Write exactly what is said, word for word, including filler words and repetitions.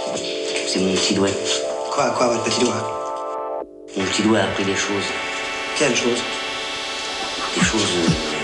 C'est mon petit doigt. Quoi, quoi, votre petit doigt? Mon petit doigt a appris des choses. Quelles choses? Des choses... euh,